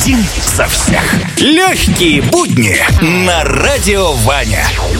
Один за всех. Легкие будни на Радио Ваня.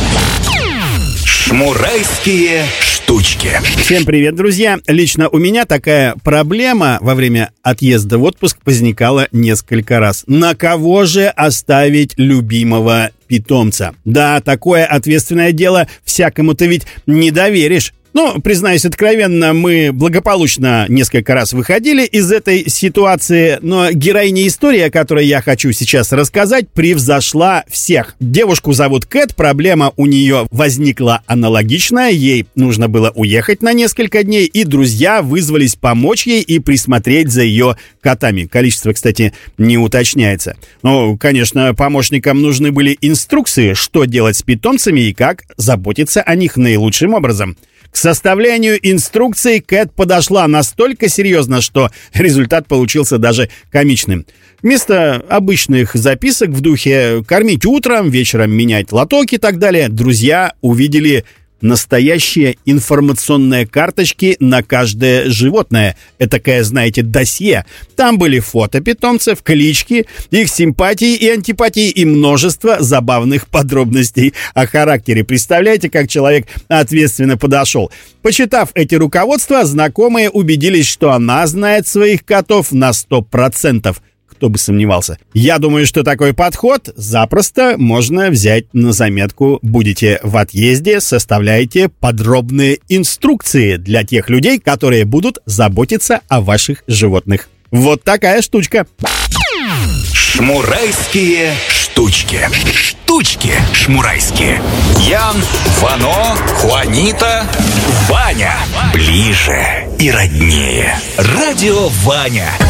Шмурайские штучки. Всем привет, друзья! Лично у меня такая проблема во время отъезда в отпуск возникала несколько раз. На кого же оставить любимого питомца? Да, такое ответственное дело всякому-то ведь не доверишь. Ну, признаюсь откровенно, мы благополучно несколько раз выходили из этой ситуации, но героиня истории, о которой я хочу сейчас рассказать, превзошла всех. Девушку зовут Кэт, проблема у нее возникла аналогичная, ей нужно было уехать на несколько дней, и друзья вызвались помочь ей и присмотреть за ее котами. Количество, кстати, не уточняется. Ну, конечно, помощникам нужны были инструкции, что делать с питомцами и как заботиться о них наилучшим образом. К составлению инструкций Кэт подошла настолько серьезно, что результат получился даже комичным. Вместо обычных записок в духе «кормить утром», «вечером менять лоток» и так далее, друзья увидели настоящие информационные карточки на каждое животное. Этакое, знаете, досье. Там были фото питомцев, клички, их симпатии и антипатии и множество забавных подробностей о характере. Представляете, как человек ответственно подошел? Почитав эти руководства, знакомые убедились, что она знает своих котов на 100%. Кто бы сомневался. Я думаю, что такой подход запросто можно взять на заметку. Будете в отъезде, составляйте подробные инструкции для тех людей, которые будут заботиться о ваших животных. Вот такая штучка. Шмурайские штучки. Штучки шмурайские. Ян, Вано, Хуанита, Ваня. Ближе и роднее. Радио Ваня.